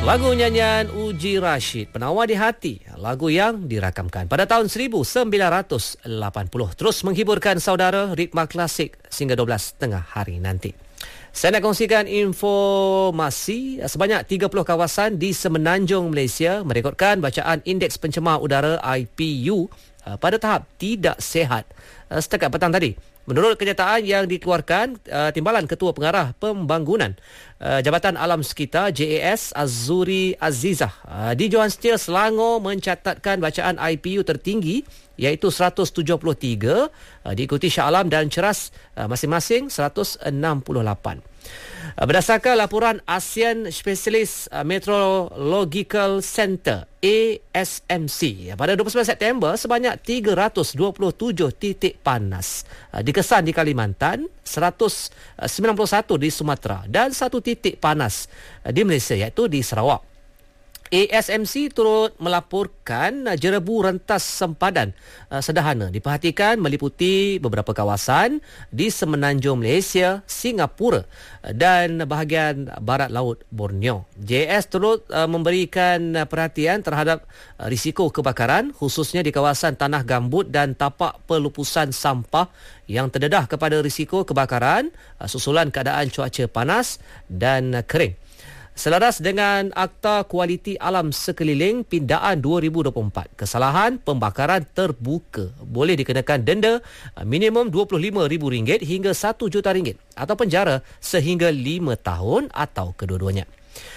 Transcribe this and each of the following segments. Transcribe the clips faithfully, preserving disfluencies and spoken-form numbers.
Lagu nyanyian Uji Rashid, Penawar di Hati, lagu yang dirakamkan pada tahun seribu sembilan ratus lapan puluh. Terus menghiburkan saudara ritma klasik sehingga dua belas tengah hari nanti. Saya nak kongsikan informasi, sebanyak tiga puluh kawasan di Semenanjung Malaysia merekodkan bacaan Indeks Pencemar Udara I P U pada tahap tidak sihat setakat petang tadi. Menurut kenyataan yang dikeluarkan uh, Timbalan Ketua Pengarah Pembangunan uh, Jabatan Alam Sekitar J A S Azuri Azizah uh, di Johan Steel Selangor mencatatkan bacaan I P U tertinggi iaitu seratus tujuh puluh tiga, uh, diikuti Shah Alam dan Ceras uh, masing-masing seratus enam puluh lapan. Berdasarkan laporan ASEAN Specialist Meteorological Center A S M C, pada dua puluh sembilan September sebanyak tiga ratus dua puluh tujuh titik panas dikesan di Kalimantan, seratus sembilan puluh satu di Sumatera dan satu titik panas di Malaysia iaitu di Sarawak. A S M C turut melaporkan jerebu rentas sempadan uh, sederhana diperhatikan meliputi beberapa kawasan di Semenanjung Malaysia, Singapura dan bahagian barat laut Borneo. J A S turut uh, memberikan perhatian terhadap uh, risiko kebakaran khususnya di kawasan tanah gambut dan tapak pelupusan sampah yang terdedah kepada risiko kebakaran uh, susulan keadaan cuaca panas dan uh, kering. Selaras dengan Akta Kualiti Alam Sekeliling Pindaan dua ribu dua puluh empat, kesalahan pembakaran terbuka boleh dikenakan denda minimum dua puluh lima ribu ringgit hingga satu juta ringgit atau penjara sehingga lima tahun atau kedua-duanya.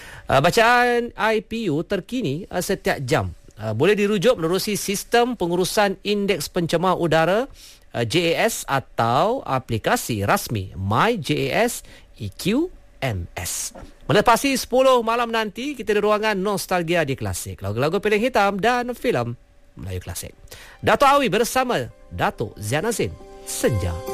Bacaan I P U terkini setiap jam boleh dirujuk menerusi sistem pengurusan Indeks Pencemar Udara J A S atau aplikasi rasmi My J A S E Q M S. Melepasi sepuluh malam nanti, kita di ruangan nostalgia di klasik. Lagu-lagu piling hitam dan filem Melayu klasik. Dato' Awi bersama Dato' Zian Azin, Senja.